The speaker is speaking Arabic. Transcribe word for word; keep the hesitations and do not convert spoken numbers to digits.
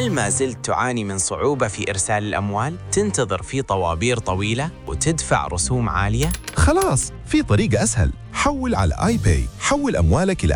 هل ما زلت تعاني من صعوبة في إرسال الأموال؟ تنتظر في طوابير طويلة وتدفع رسوم عالية؟ خلاص، في طريقة أسهل. حول على آي باي. حول أموالك إلى